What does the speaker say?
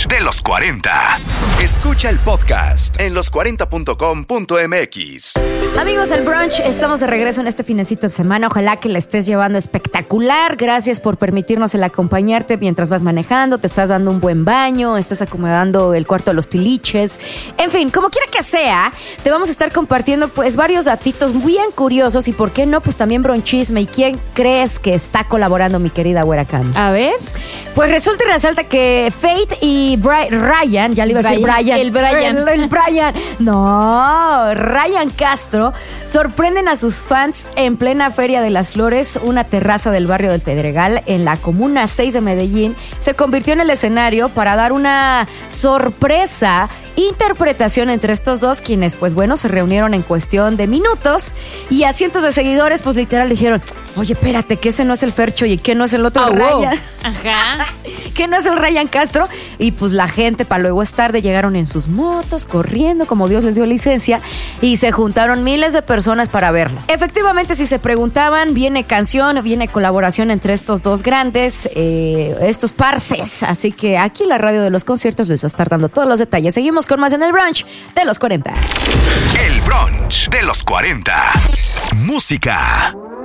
brunch de los 40. Escucha el podcast en los40.com.mx. Amigos del brunch, estamos de regreso en este finecito de semana. Ojalá que la estés llevando espectacular. Gracias por permitirnos el acompañarte mientras vas manejando, te estás dando un buen baño, estás acomodando el cuarto de los tiliches. En fin, como quiera que sea, te vamos a estar compartiendo pues varios datitos bien curiosos y por qué no, pues también bronchisme. ¿Y quién crees que está colaborando, mi querida Hueracán? A ver. Pues resulta y resalta que Faith y Ryan, ya le iba a decir Brian. El Brian. El Brian. No, Ryan Castro sorprenden a sus fans en plena Feria de las Flores. Una terraza del barrio del Pedregal en la Comuna 6 de Medellín se convirtió en el escenario para dar una sorpresa interpretación entre estos dos, quienes pues bueno, se reunieron en cuestión de minutos y a cientos de seguidores pues literal dijeron: oye, espérate, que ese no es el Fercho y que no es el otro Ryan. Ajá. Que no es el Ryan Castro. Y pues la gente, para luego es tarde, llegaron en sus motos, corriendo como Dios les dio licencia, y se juntaron miles de personas para verlo. Efectivamente, si se preguntaban, viene canción, viene colaboración entre estos dos grandes, estos parces. Así que aquí la radio de los conciertos les va a estar dando todos los detalles. Seguimos con más en el brunch de los 40. El brunch de los 40. Música.